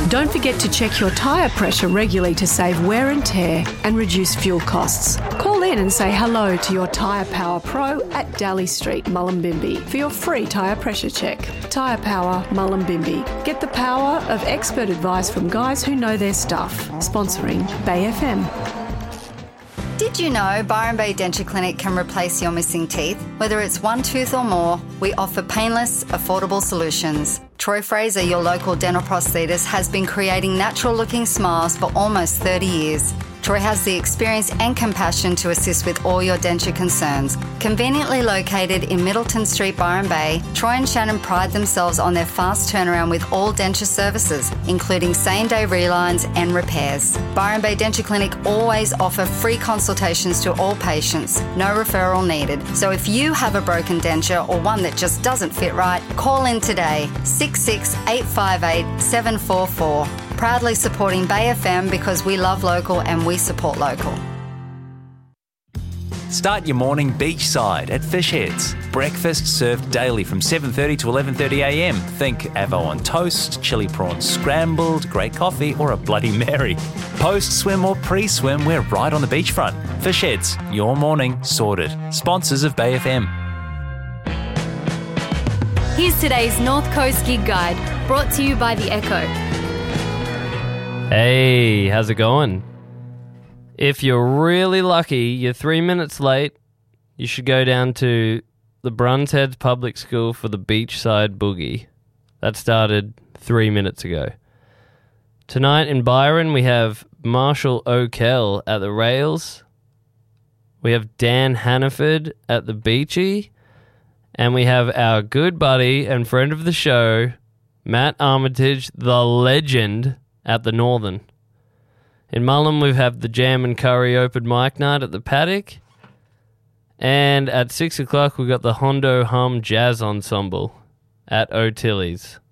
Don't forget to check your tyre pressure regularly to save wear and tear and reduce fuel costs. Call in and say hello to your Tyre Power Pro at Daly Street, Mullumbimby for your free tyre pressure check. Tyre Power, Mullumbimby. Get the power of expert advice from guys who know their stuff. Sponsoring Bay FM. Did you know Byron Bay Denture Clinic can replace your missing teeth? Whether it's one tooth or more, we offer painless, affordable solutions. Troy Fraser, your local dental prosthetist, has been creating natural-looking smiles for almost 30 years. Troy has the experience and compassion to assist with all your denture concerns. Conveniently located in Middleton Street, Byron Bay, Troy and Shannon pride themselves on their fast turnaround with all denture services, including same-day relines and repairs. Byron Bay Denture Clinic always offer free consultations to all patients, no referral needed. So if you have a broken denture or one that just doesn't fit right, call in today, 858 744. Proudly supporting Bay FM because we love local and we support local. Start your morning beachside at Fish Heads. Breakfast served daily from 7:30 to 11:30am. Think avo on toast, chili prawns scrambled, great coffee or a Bloody Mary. Post-swim or pre-swim, we're right on the beachfront. Fish Heads, your morning sorted. Sponsors of Bay FM. Here's today's North Coast Gig Guide, brought to you by The Echo. Hey, how's it going? If you're really lucky, you're 3 minutes late, you should go down to the Brunsheads Public School for the Beachside Boogie. That started 3 minutes ago. Tonight in Byron, we have Marshall O'Kell at the Rails. We have Dan Hannaford at the Beachy. And we have our good buddy and friend of the show, Matt Armitage, the legend, at the Northern. In Mullum, we have the Jam and Curry open mic night at the Paddock. And at 6 o'clock, we've got the Hondo Hum Jazz Ensemble at O'Tilly's.